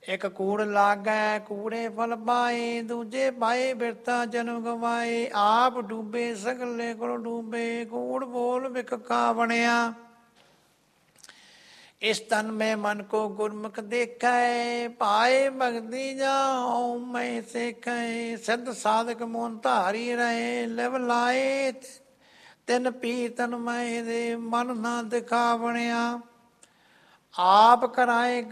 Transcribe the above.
ਇੱਕ ਕੂੜ ਲਾਗੈ ਕੂੜੇ ਫਲ ਪਾਏ, ਦੂਜੇ ਪਾਏ ਬਿਰਤਾ ਜਨਮ ਗਵਾਏ। ਆਪ ਡੂਬੇ ਸਗਲੇ ਕੋਲ ਡੂਬੇ, ਕੂੜ ਬੋਲ ਵਿਕਕਾ ਬਣਿਆ। ਇਸ ਤਨ ਮੈਂ ਮਨ ਕੋ ਗੁਰਮੁਖ ਦੇਖੈ, ਪਾਏ ਭਗਤੀ ਜਾਉ ਮੈਂ ਸੇਖੈ। ਸਿੱਧ ਸਾਧਕ ਮੋਨ ਧਾਰੀ ਰਹੇ, ਲਿਵ ਲਾਏ ਤਿਨ ਪੀ ਤਨ ਮੈਂ ਦੇ, ਮਨ ਨਾ ਦਿਖਾ ਬਣਿਆ। ਆਪ ਕਰਾਏ